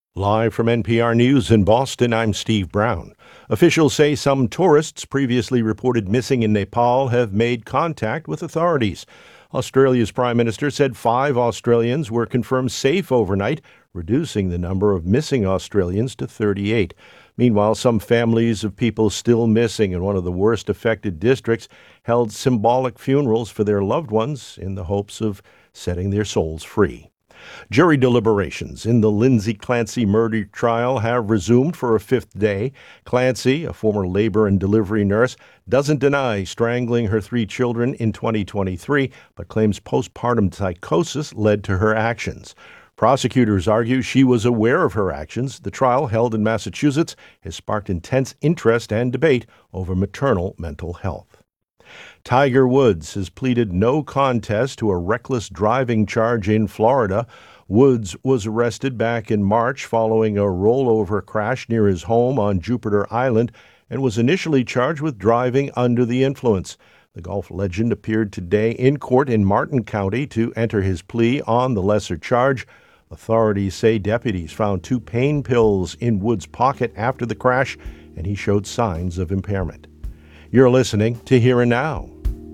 Live from NPR News in Boston, I'm Steve Brown. Officials say some tourists previously reported missing in Nepal have made contact with authorities. Australia's Prime Minister said 5 Australians were confirmed safe overnight, reducing the number of missing Australians to 38. Meanwhile, some families of people still missing in one of the worst affected districts held symbolic funerals for their loved ones in the hopes of setting their souls free. Jury deliberations in the Lindsay Clancy murder trial have resumed for a 5th day. Clancy, a former labor and delivery nurse, doesn't deny strangling her 3 children in 2023, but claims postpartum psychosis led to her actions. Prosecutors argue she was aware of her actions. The trial, held in Massachusetts, has sparked intense interest and debate over maternal mental health. Tiger Woods has pleaded no contest to a reckless driving charge in Florida. Woods was arrested back in March following a rollover crash near his home on Jupiter Island and was initially charged with driving under the influence. The golf legend appeared today in court in Martin County to enter his plea on the lesser charge. Authorities say deputies found 2 pain pills in Woods' pocket after the crash, and he showed signs of impairment. You're listening to Here and Now.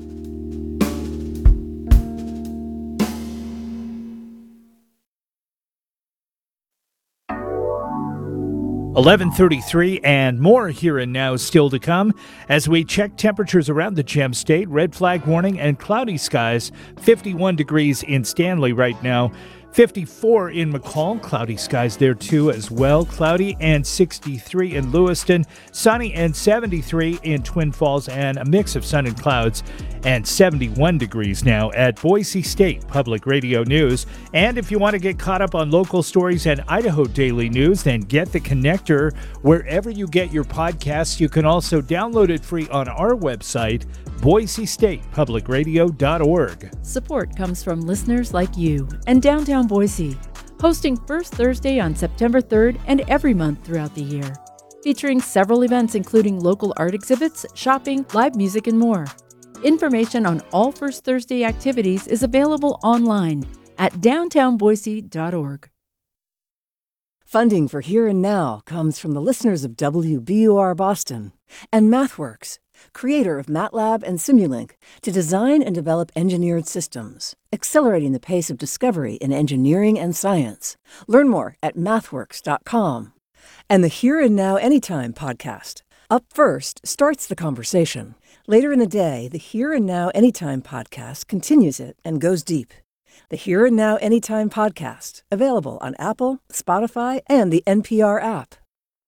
.33 and more Here and Now still to come as we check temperatures around the Gem State. Red flag warning and cloudy skies. 51 degrees in Stanley right now. 54 in McCall, cloudy skies there too as well. Cloudy and 63 in Lewiston, sunny and 73 in Twin Falls, and a mix of sun and clouds, and 71 degrees now at Boise State Public Radio News. And if you want to get caught up on local stories and Idaho Daily News, then get the Connector wherever you get your podcasts. You can also download it free on our website, boisestatepublicradio.org. Support comes from listeners like you and Downtown Boise, hosting First Thursday on September 3rd and every month throughout the year, featuring several events including local art exhibits, shopping, live music, and more. Information on all First Thursday activities is available online at downtownboise.org. Funding for Here and Now comes from the listeners of WBUR Boston and MathWorks, creator of MATLAB and Simulink, to design and develop engineered systems, accelerating the pace of discovery in engineering and science. Learn more at mathworks.com. And the Here and Now Anytime podcast. Up First starts the conversation. Later in the day, the Here and Now Anytime podcast continues it and goes deep. The Here and Now Anytime podcast, available on Apple, Spotify, and the NPR app.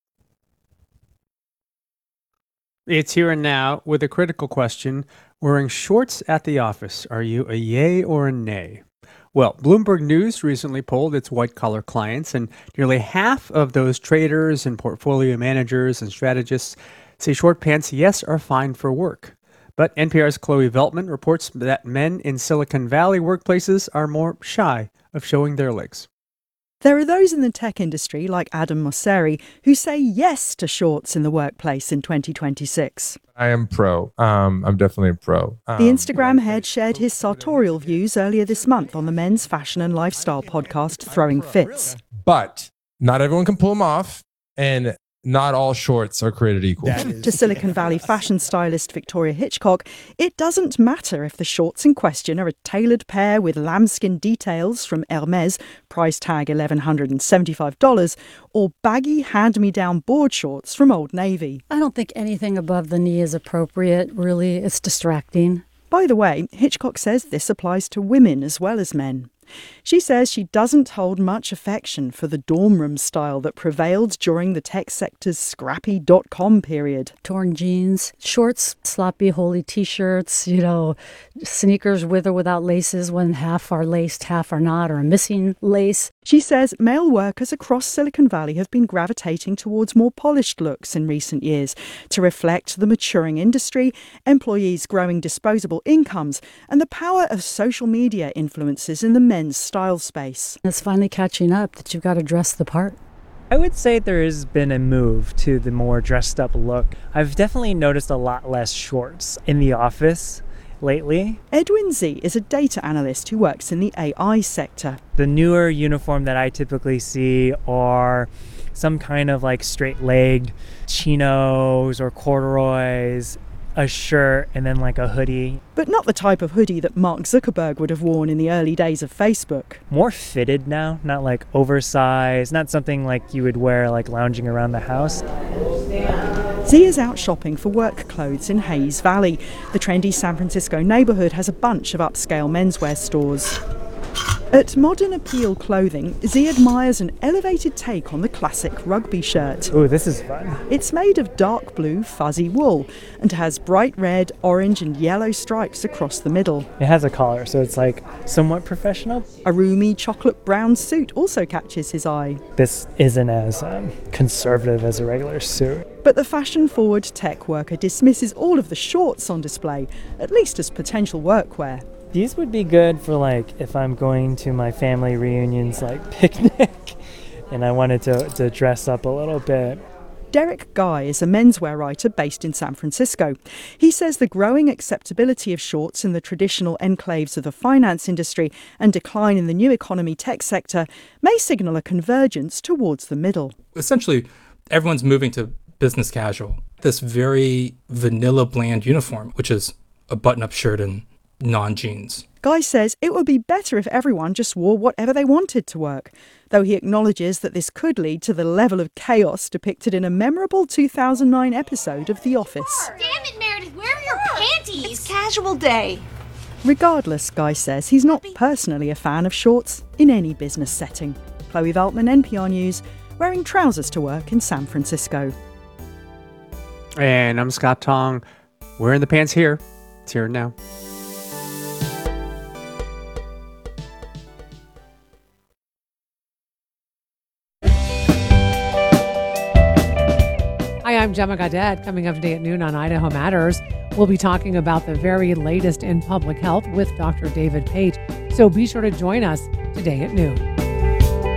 It's Here and Now with a critical question. Wearing shorts at the office, are you a yay or a nay? Well, Bloomberg News recently polled its white-collar clients, and nearly half of those traders and portfolio managers and strategists say short pants, yes, are fine for work. But NPR's Chloe Veltman reports that men in Silicon Valley workplaces are more shy of showing their legs. There are those in the tech industry, like Adam Mosseri, who say yes to shorts in the workplace in 2026. I am pro. I'm definitely a pro. The Instagram head shared his sartorial views earlier this month on the men's fashion and lifestyle podcast, Throwing Fits. But not everyone can pull them off, and not all shorts are created equal. To Silicon Valley fashion stylist Victoria Hitchcock, it doesn't matter if the shorts in question are a tailored pair with lambskin details from Hermes, price tag $1,175, or baggy hand-me-down board shorts from Old Navy. I don't think anything above the knee is appropriate, really. It's distracting. By the way, Hitchcock says this applies to women as well as men. She says she doesn't hold much affection for the dorm room style that prevailed during the tech sector's scrappy .com period. Torn jeans, shorts, sloppy, holey t-shirts, sneakers with or without laces when half are laced, half are not, or a missing lace. She says male workers across Silicon Valley have been gravitating towards more polished looks in recent years to reflect the maturing industry, employees' growing disposable incomes, and the power of social media influences in the men's style space. It's finally catching up that you've got to dress the part. I would say there has been a move to the more dressed up look. I've definitely noticed a lot less shorts in the office. lately. Edwin Z is a data analyst who works in the AI sector. The newer uniform that I typically see are some kind of like straight-legged chinos or corduroys, a shirt, and then like a hoodie. But not the type of hoodie that Mark Zuckerberg would have worn in the early days of Facebook. More fitted now, not like oversized, not something like you would wear like lounging around the house. Z is out shopping for work clothes in Hayes Valley. The trendy San Francisco neighborhood has a bunch of upscale menswear stores. At Modern Appeal Clothing, Z admires an elevated take on the classic rugby shirt. Ooh, this is fun. It's made of dark blue fuzzy wool and has bright red, orange and yellow stripes across the middle. It has a collar, so it's like somewhat professional. A roomy chocolate brown suit also catches his eye. This isn't as conservative as a regular suit. But the fashion-forward tech worker dismisses all of the shorts on display, at least as potential workwear. These would be good for like if I'm going to my family reunions like picnic and I wanted to dress up a little bit. Derek Guy is a menswear writer based in San Francisco. He says the growing acceptability of shorts in the traditional enclaves of the finance industry and decline in the new economy tech sector may signal a convergence towards the middle. Essentially, everyone's moving to business casual. This very vanilla bland uniform, which is a button-up shirt and non-jeans. Guy says it would be better if everyone just wore whatever they wanted to work, though he acknowledges that this could lead to the level of chaos depicted in a memorable 2009 episode of The Office. Damn it, Meredith, where are your panties? It's casual day. Regardless, Guy says he's not personally a fan of shorts in any business setting. Chloe Veltman, NPR News, wearing trousers to work in San Francisco. And I'm Scott Tong. Wearing the pants here. It's here and now. Hi, I'm Gemma Gadet. Coming up today at noon on Idaho Matters, we'll be talking about the very latest in public health with Dr. David Pate. So be sure to join us today at noon.